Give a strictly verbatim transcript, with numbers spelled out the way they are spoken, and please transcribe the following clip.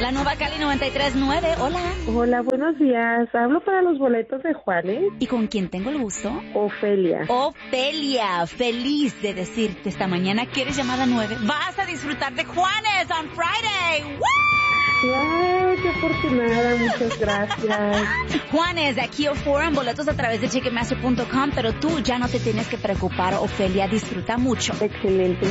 La Nueva Cali noventa y tres punto nueve, hola. Hola, buenos días. Hablo para los boletos de Juanes. ¿Y con quién tengo el gusto? Ofelia. Ofelia, feliz de decirte esta mañana que eres llamada nueve. Vas a disfrutar de Juanes on Friday. ¡Woo! ¡Wow! ¡Qué afortunada! Muchas gracias. Juanes de aquí o Forum, boletos a través de Ticketmaster punto com, pero tú ya no te tienes que preocupar, Ofelia. Disfruta mucho. Excelente.